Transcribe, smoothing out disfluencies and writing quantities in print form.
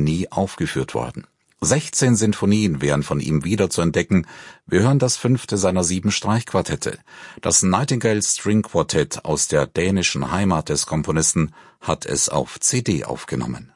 nie aufgeführt worden. 16 Sinfonien wären von ihm wieder zu entdecken. Wir hören das 5. seiner 7 Streichquartette. Das Nightingale String Quartett aus der dänischen Heimat des Komponisten hat es auf CD aufgenommen.